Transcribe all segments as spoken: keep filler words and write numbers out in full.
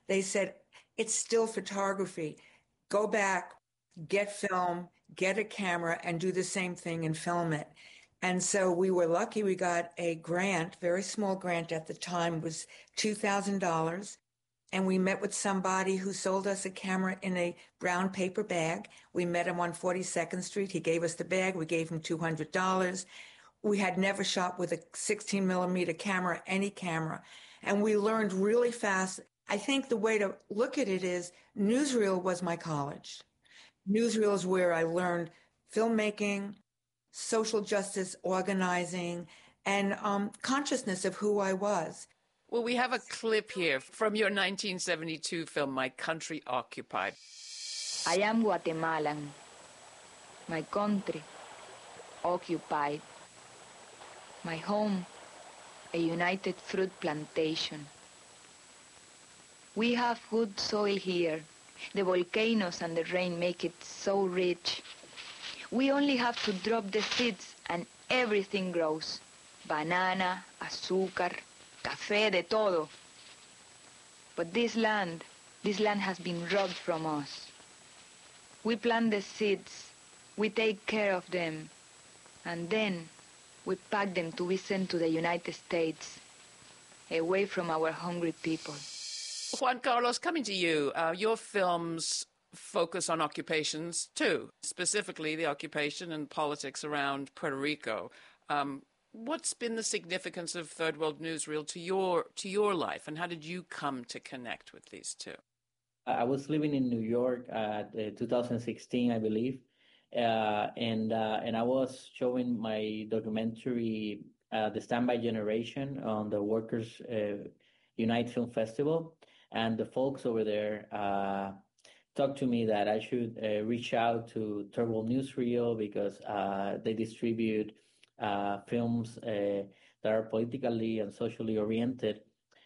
they said, it's still photography. Go back, get film, get a camera, and do the same thing and film it. And so we were lucky we got a grant, very small grant at the time, was two thousand dollars. And we met with somebody who sold us a camera in a brown paper bag. We met him on forty-second Street. He gave us the bag. We gave him two hundred dollars. We had never shot with a sixteen millimeter camera, any camera. And we learned really fast. I think the way to look at it is newsreel was my college. Newsreel is where I learned filmmaking, social justice organizing, and um, consciousness of who I was. Well, we have a clip here from your nineteen seventy-two film, My Country Occupied. I am Guatemalan, my country occupied, my home a united fruit plantation. We have good soil here. The volcanoes and the rain make it so rich. We only have to drop the seeds and everything grows. Banana, azúcar, café, de todo. But this land, this land has been robbed from us. We plant the seeds, we take care of them, and then we pack them to be sent to the United States, away from our hungry people. Juan Carlos, coming to you, uh, your films focus on occupations too, specifically the occupation and politics around Puerto Rico. Um, what's been the significance of Third World Newsreel to your to your life, and how did you come to connect with these two? I was living in New York at uh, two thousand sixteen, I believe, uh, and uh, and I was showing my documentary, uh, The Standby Generation, on the Workers uh, Unite Film Festival. And the folks over there uh, talked to me that I should uh, reach out to Third World Newsreel because uh, they distribute uh, films uh, that are politically and socially oriented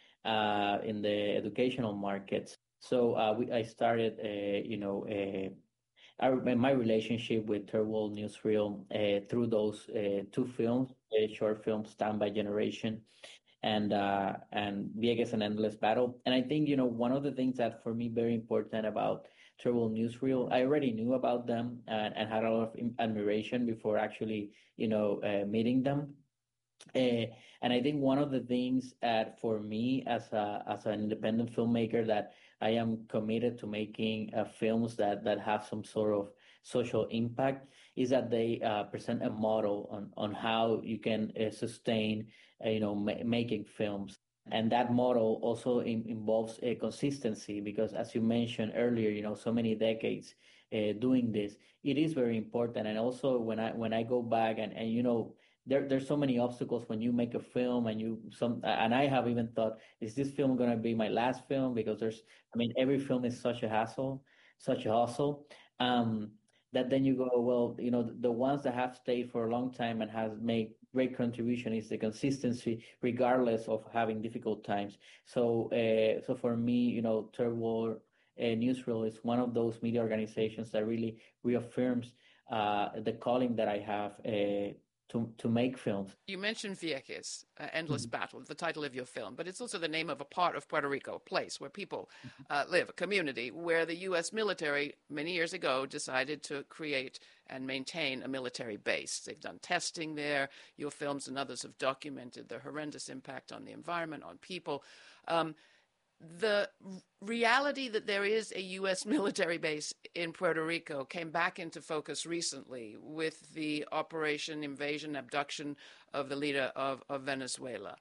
uh, in the educational markets. So uh, we, I started, uh, you know, uh, our, my relationship with Third World Newsreel uh, through those uh, two films, a short film, Standby Generation, and uh, and Vieques and Endless Battle. And I think, you know, one of the things that for me very important about Third World Newsreel, I already knew about them and, and had a lot of admiration before actually, you know, uh, meeting them. Uh, and I think one of the things that for me as a as an independent filmmaker that I am committed to making uh, films that that have some sort of social impact is that they uh, present a model on on how you can uh, sustain uh, you know ma- making films. And that model also in, involves a consistency because, as you mentioned earlier, you know, so many decades uh, doing this, it is very important. And also when I when I go back and, and you know, there there's so many obstacles when you make a film and you some and I have even thought, is this film gonna be my last film? Because there's, I mean, every film is such a hassle, such a hustle. Um, that then you go, well, you know, the, the ones that have stayed for a long time and has made great contribution is the consistency, regardless of having difficult times. So, uh, so for me, you know, Third World uh, Newsreel is one of those media organizations that really reaffirms uh, the calling that I have uh, to to make films. You mentioned Vieques, uh, Endless Mm-hmm. Battle, the title of your film, but it's also the name of a part of Puerto Rico, a place where people uh, live, a community where the U S military many years ago decided to create and maintain a military base. They've done testing there. Your films and others have documented the horrendous impact on the environment, on people. Um, The reality that there is a U S military base in Puerto Rico came back into focus recently with the operation, invasion, abduction of the leader of, of Venezuela.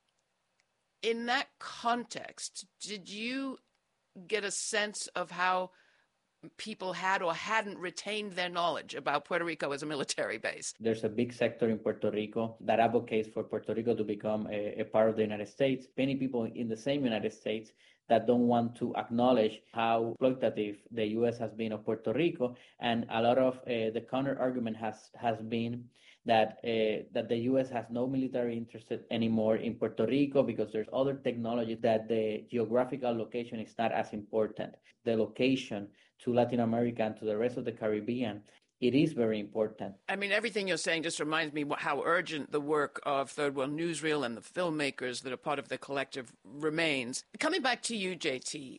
In that context, did you get a sense of how people had or hadn't retained their knowledge about Puerto Rico as a military base? There's a big sector in Puerto Rico that advocates for Puerto Rico to become a, a part of the United States. Many people in the same United States that don't want to acknowledge how exploitative the U S has been of Puerto Rico. And a lot of uh, the counter argument has, has been that uh, that the U S has no military interest anymore in Puerto Rico because there's other technology, that the geographical location is not as important. The location to Latin America and to the rest of the Caribbean, it is very important. I mean, everything you're saying just reminds me how urgent the work of Third World Newsreel and the filmmakers that are part of the collective remains. Coming back to you, J T,